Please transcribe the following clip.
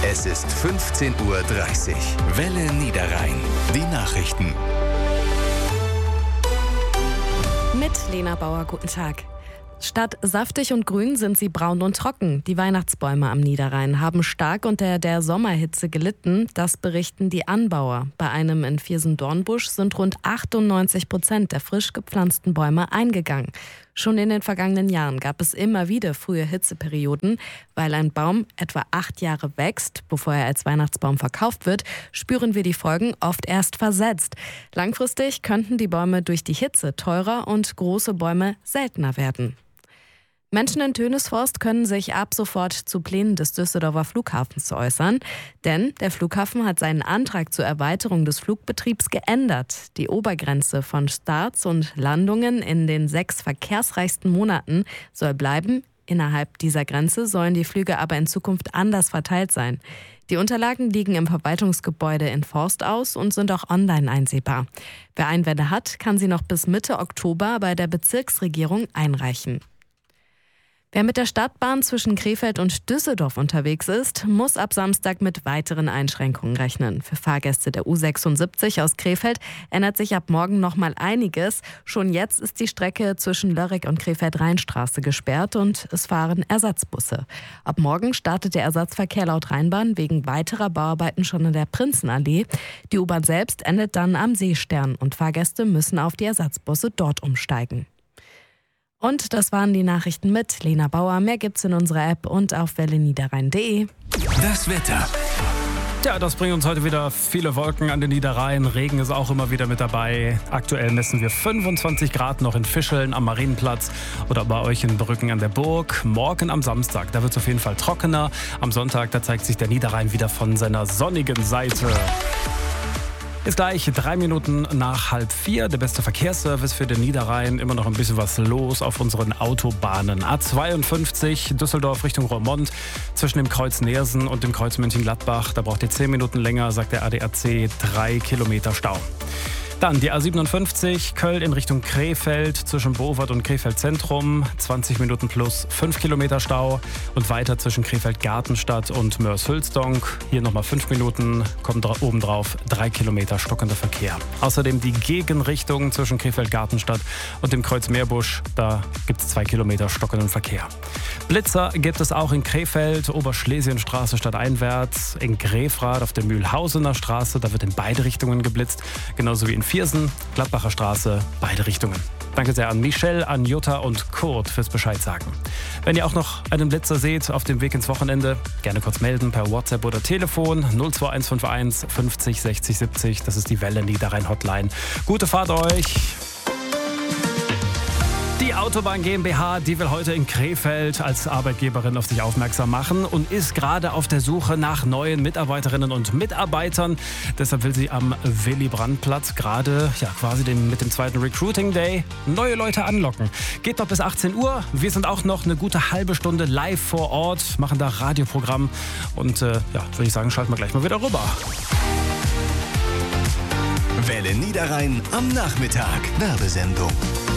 Es ist 15:30 Uhr. Welle Niederrhein. Die Nachrichten. Mit Lena Bauer, guten Tag. Statt saftig und grün sind sie braun und trocken. Die Weihnachtsbäume am Niederrhein haben stark unter der Sommerhitze gelitten. Das berichten die Anbauer. Bei einem in Viersen-Dornbusch sind rund 98% der frisch gepflanzten Bäume eingegangen. Schon in den vergangenen Jahren gab es immer wieder frühe Hitzeperioden. Weil ein Baum etwa 8 Jahre wächst, bevor er als Weihnachtsbaum verkauft wird, spüren wir die Folgen oft erst versetzt. Langfristig könnten die Bäume durch die Hitze teurer und große Bäume seltener werden. Menschen in Tönisvorst können sich ab sofort zu Plänen des Düsseldorfer Flughafens äußern, denn der Flughafen hat seinen Antrag zur Erweiterung des Flugbetriebs geändert. Die Obergrenze von Starts und Landungen in den 6 verkehrsreichsten Monaten soll bleiben. Innerhalb dieser Grenze sollen die Flüge aber in Zukunft anders verteilt sein. Die Unterlagen liegen im Verwaltungsgebäude in Forst aus und sind auch online einsehbar. Wer Einwände hat, kann sie noch bis Mitte Oktober bei der Bezirksregierung einreichen. Wer mit der Stadtbahn zwischen Krefeld und Düsseldorf unterwegs ist, muss ab Samstag mit weiteren Einschränkungen rechnen. Für Fahrgäste der U76 aus Krefeld ändert sich ab morgen noch mal einiges. Schon jetzt ist die Strecke zwischen Lörrick und Krefeld-Rheinstraße gesperrt und es fahren Ersatzbusse. Ab morgen startet der Ersatzverkehr laut Rheinbahn wegen weiterer Bauarbeiten schon in der Prinzenallee. Die U-Bahn selbst endet dann am Seestern und Fahrgäste müssen auf die Ersatzbusse dort umsteigen. Und das waren die Nachrichten mit Lena Bauer. Mehr gibt's in unserer App und auf welleniederrhein.de. Das Wetter. Ja, das bringt uns heute wieder viele Wolken an den Niederrhein. Regen ist auch immer wieder mit dabei. Aktuell messen wir 25 Grad noch in Fischeln am Marienplatz oder bei euch in Brücken an der Burg. Morgen am Samstag, da wird es auf jeden Fall trockener. Am Sonntag, da zeigt sich der Niederrhein wieder von seiner sonnigen Seite. Ist gleich 3 Minuten nach 3:30. Der beste Verkehrsservice für den Niederrhein. Immer noch ein bisschen was los auf unseren Autobahnen. A52 Düsseldorf Richtung Roermond. Zwischen dem Kreuz Neersen und dem Kreuz Mönchengladbach. Da braucht ihr 10 Minuten länger, sagt der ADAC. 3 Kilometer Stau. Dann die A57 Köln in Richtung Krefeld zwischen Bovard und Krefeld Zentrum. 20 Minuten plus 5 Kilometer Stau. Und weiter zwischen Krefeld Gartenstadt und Mörs-Hülsdonk. Hier nochmal 5 Minuten, kommt obendrauf 3 Kilometer stockender Verkehr. Außerdem die Gegenrichtung zwischen Krefeld Gartenstadt und dem Kreuz Meerbusch. Da gibt es 2 Kilometer stockenden Verkehr. Blitzer gibt es auch in Krefeld, Oberschlesienstraße stadteinwärts. In Grefrath auf der Mühlhausener Straße, da wird in beide Richtungen geblitzt. Genauso wie in Viersen, Gladbacher Straße, beide Richtungen. Danke sehr an Michelle, an Jutta und Kurt fürs Bescheid sagen. Wenn ihr auch noch einen Blitzer seht auf dem Weg ins Wochenende, gerne kurz melden per WhatsApp oder Telefon 02151 50 60 70. Das ist die Welle Niederrhein Hotline. Gute Fahrt euch! Die Autobahn GmbH, die will heute in Krefeld als Arbeitgeberin auf sich aufmerksam machen und ist gerade auf der Suche nach neuen Mitarbeiterinnen und Mitarbeitern. Deshalb will sie am Willy-Brandt-Platz gerade quasi mit dem zweiten Recruiting Day neue Leute anlocken. Geht noch bis 18 Uhr. Wir sind auch noch eine gute halbe Stunde live vor Ort, machen da Radioprogramm und würde ich sagen, schalten wir gleich mal wieder rüber. Welle Niederrhein am Nachmittag. Werbesendung.